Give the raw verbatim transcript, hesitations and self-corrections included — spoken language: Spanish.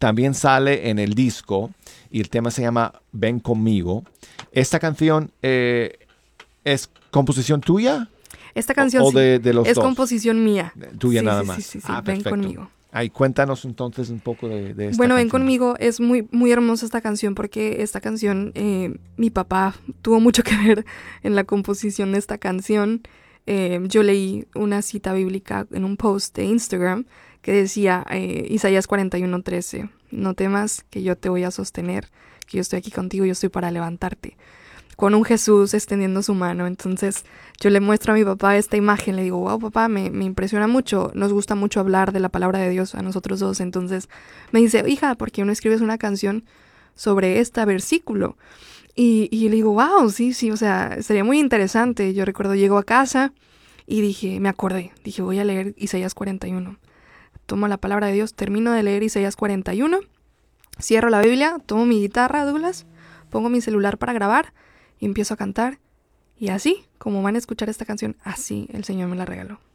también sale en el disco y el tema se llama Ven Conmigo. ¿Esta canción eh, es composición tuya? Esta canción o, o sí, de, de los es dos? composición mía. Tuya sí, nada sí, más. Sí, sí, sí, Ah, Ven perfecto. Conmigo. Ay, cuéntanos entonces un poco de, de esta Bueno, Ven canción. Conmigo es muy, muy hermosa esta canción porque esta canción, eh, mi papá tuvo mucho que ver en la composición de esta canción. Eh, yo leí una cita bíblica en un post de Instagram que decía eh, Isaías cuarenta y uno trece, no temas que yo te voy a sostener, que yo estoy aquí contigo, yo estoy para levantarte. Con un Jesús extendiendo su mano. Entonces yo le muestro a mi papá esta imagen, le digo, wow papá, me, me impresiona mucho, nos gusta mucho hablar de la palabra de Dios a nosotros dos. Entonces me dice, hija, ¿por qué no escribes una canción sobre este versículo? Y, y le digo, wow, sí, sí, o sea, sería muy interesante. Yo recuerdo, llego a casa y dije, me acordé, dije, voy a leer Isaías cuarenta y uno. Tomo la palabra de Dios, termino de leer Isaías cuarenta y uno, cierro la Biblia, tomo mi guitarra, Douglas, pongo mi celular para grabar y empiezo a cantar. Y así, como van a escuchar esta canción, así el Señor me la regaló.